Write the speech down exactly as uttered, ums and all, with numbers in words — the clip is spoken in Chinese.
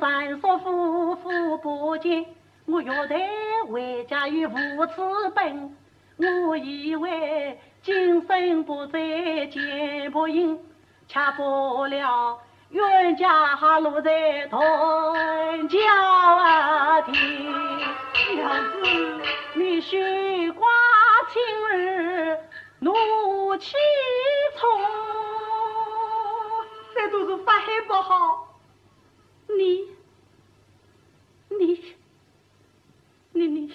三叔夫妇不见，我若在回家与父子本，我以为今生不再见不应，恰不了冤家落在同桥天。 娘子， 你须挂青儿怒气